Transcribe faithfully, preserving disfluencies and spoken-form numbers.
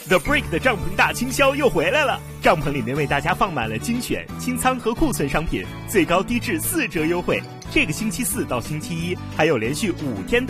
The Break 的帐篷大清销又回来了，帐篷里面为大家放满了精选、清仓和库存商品，最高低至四折优惠。这个星期四到星期一还有连续五天的